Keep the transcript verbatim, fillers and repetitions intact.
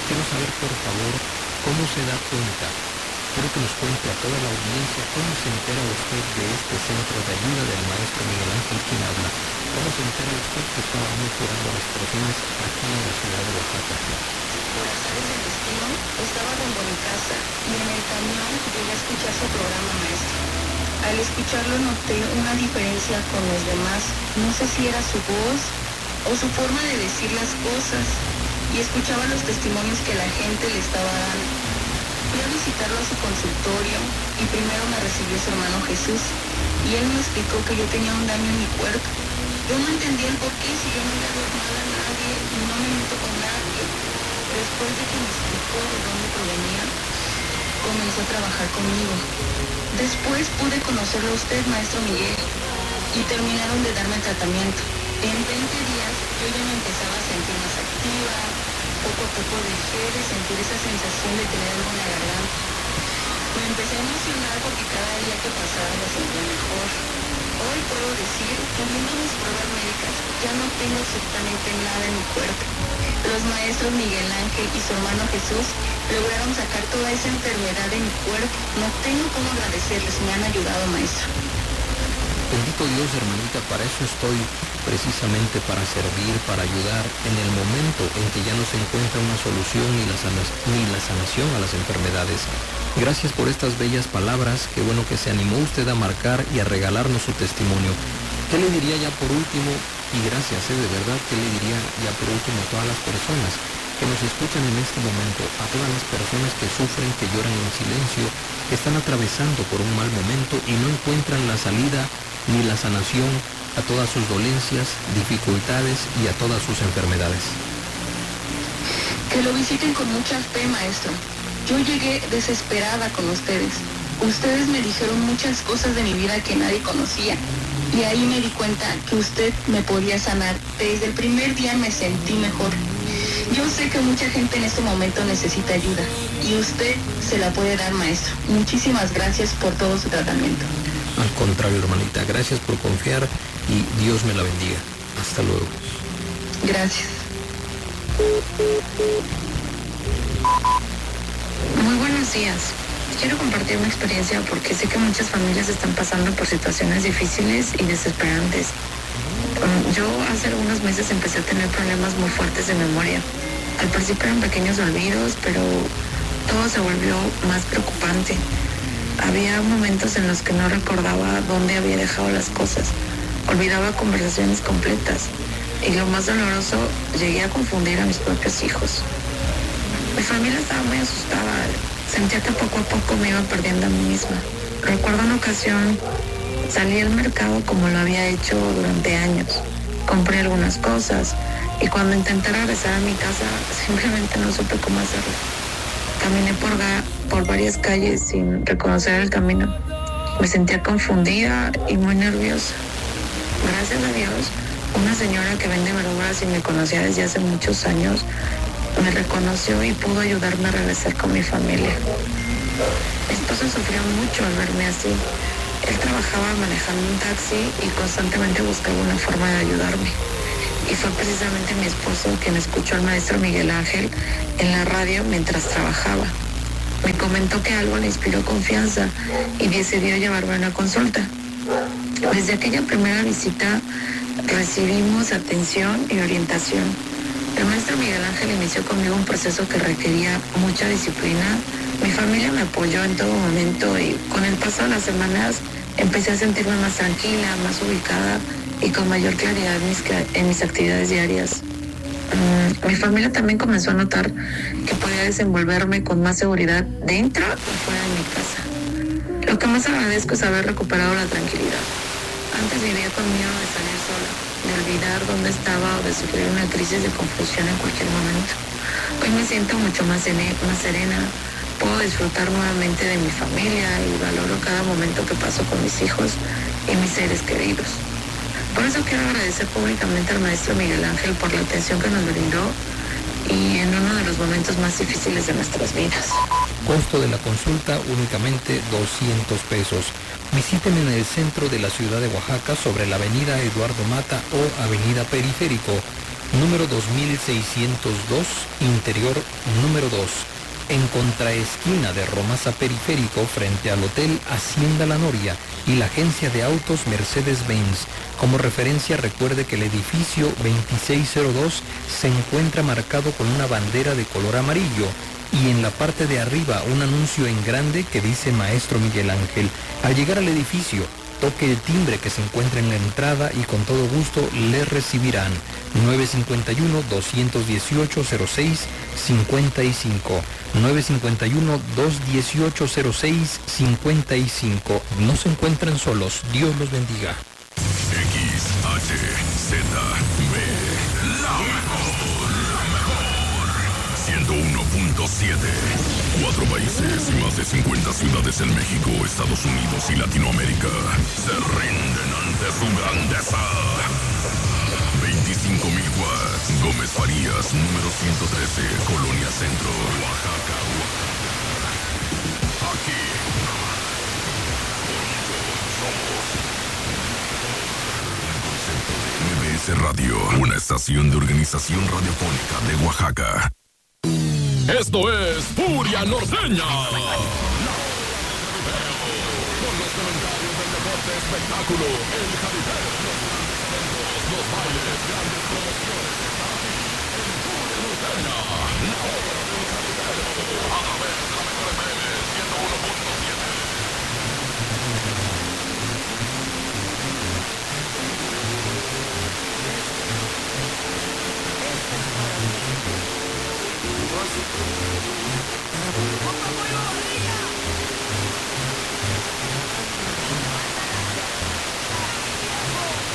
quiero saber, por favor, cómo se da cuenta. Quiero que nos cuente a toda la audiencia cómo se entera usted de este centro de ayuda del maestro Miguel Ángel quien habla. ¿Cómo se entera usted que estábamos curando a las personas aquí en la ciudad de Oaxaca? Por azares del destino, estaba rumbo a mi casa y en el camión llegué a escuchar su programa, maestro. Al escucharlo noté una diferencia con los demás. No sé si era su voz o su forma de decir las cosas, y escuchaba los testimonios que la gente le estaba dando. Fui a visitarlo a su consultorio y primero me recibió su hermano Jesús, y él me explicó que yo tenía un daño en mi cuerpo. Yo no entendía el por qué, si yo no le hago mal a nadie y no me meto con nadie. Después de que me explicó de dónde provenía, comenzó a trabajar conmigo. Después pude conocerlo a usted, maestro Miguel, y terminaron de darme tratamiento. En veinte días yo ya me empezaba a sentir más activa. Poco a poco dejé de sentir esa sensación de tener algo en la garganta. Me empecé a emocionar porque cada día que pasaba me sentía mejor. Hoy puedo decir que viendo mis pruebas médicas ya no tengo absolutamente nada en mi cuerpo. Los maestros Miguel Ángel y su hermano Jesús lograron sacar toda esa enfermedad de mi cuerpo. No tengo cómo agradecerles, me han ayudado, maestro. Bendito Dios, hermanita, para eso estoy, precisamente para servir, para ayudar en el momento en que ya no se encuentra una solución ni la, sana- ni la sanación a las enfermedades. Gracias por estas bellas palabras, qué bueno que se animó usted a marcar y a regalarnos su testimonio. ¿Qué le diría ya por último? Y gracias, ¿eh? De verdad, ¿qué le diría ya por último a todas las personas que nos escuchan en este momento, a todas las personas que sufren, que lloran en silencio, que están atravesando por un mal momento y no encuentran la salida ni la sanación a todas sus dolencias, dificultades y a todas sus enfermedades? Que lo visiten con mucha fe, maestro. Yo llegué desesperada con ustedes. Ustedes me dijeron muchas cosas de mi vida que nadie conocía. Y ahí me di cuenta que usted me podía sanar. Desde el primer día me sentí mejor. Yo sé que mucha gente en este momento necesita ayuda. Y usted se la puede dar, maestro. Muchísimas gracias por todo su tratamiento. Al contrario, hermanita, gracias por confiar y Dios me la bendiga. Hasta luego. Gracias. Muy buenos días. Quiero compartir una experiencia porque sé que muchas familias están pasando por situaciones difíciles y desesperantes. Um, Yo hace algunos meses empecé a tener problemas muy fuertes de memoria. Al principio eran pequeños olvidos, pero todo se volvió más preocupante. Había momentos en los que no recordaba dónde había dejado las cosas. Olvidaba conversaciones completas. Y lo más doloroso, llegué a confundir a mis propios hijos. Mi familia estaba muy asustada. Sentía que poco a poco me iba perdiendo a mí misma. Recuerdo una ocasión, salí al mercado como lo había hecho durante años. Compré algunas cosas y cuando intenté regresar a mi casa, simplemente no supe cómo hacerlo. Caminé por, ga- por varias calles sin reconocer el camino. Me sentía confundida y muy nerviosa. Gracias a Dios, una señora que vende verduras y me conocía desde hace muchos años, me reconoció y pudo ayudarme a regresar con mi familia. Mi esposo sufrió mucho al verme así. Él trabajaba manejando un taxi y constantemente buscaba una forma de ayudarme. Y fue precisamente mi esposo quien escuchó al maestro Miguel Ángel en la radio mientras trabajaba. Me comentó que algo le inspiró confianza y decidió llevarme a una consulta. Desde aquella primera visita recibimos atención y orientación. El maestro Miguel Ángel inició conmigo un proceso que requería mucha disciplina. Mi familia me apoyó en todo momento y con el paso de las semanas empecé a sentirme más tranquila, más ubicada y con mayor claridad en mis, en mis actividades diarias. Um, mi familia también comenzó a notar que podía desenvolverme con más seguridad dentro y fuera de mi casa. Lo que más agradezco es haber recuperado la tranquilidad. Antes vivía con miedo de salir sola, de olvidar dónde estaba o de sufrir una crisis de confusión en cualquier momento. Hoy me siento mucho más, sene- más serena, puedo disfrutar nuevamente de mi familia y valoro cada momento que paso con mis hijos y mis seres queridos. Por eso quiero agradecer públicamente al maestro Miguel Ángel por la atención que nos brindó y en uno de los momentos más difíciles de nuestras vidas. Costo de la consulta únicamente doscientos pesos. Visítenme en el centro de la ciudad de Oaxaca sobre la avenida Eduardo Mata o avenida Periférico. número dos mil seiscientos dos, interior número dos, en contraesquina de Romasa Periférico, frente al Hotel Hacienda La Noria y la agencia de autos Mercedes-Benz. Como referencia, recuerde que el edificio veintiséis cero dos se encuentra marcado con una bandera de color amarillo y en la parte de arriba un anuncio en grande que dice Maestro Miguel Ángel. Al llegar al edificio, toque el timbre que se encuentra en la entrada y con todo gusto le recibirán. nueve cinco uno, dos uno ocho, cero seis cinco cinco. nueve cinco uno, dos uno ocho, cero seis cinco cinco. No se encuentran solos. Dios los bendiga. X H Z B, la mejor, la mejor. ciento uno punto siete. Cuatro países y más de cincuenta ciudades en México, Estados Unidos y Latinoamérica se rinden ante su grandeza. veinticinco mil watts. Gómez Farías, número ciento trece, Colonia Centro, Oaxaca. Aquí. M B S Radio, una estación de organización radiofónica de Oaxaca. Esto es Furia Norteña. Con los comentarios del deporte espectáculo, el jaripeo, los grandes eventos, los bailes, grandes promociones.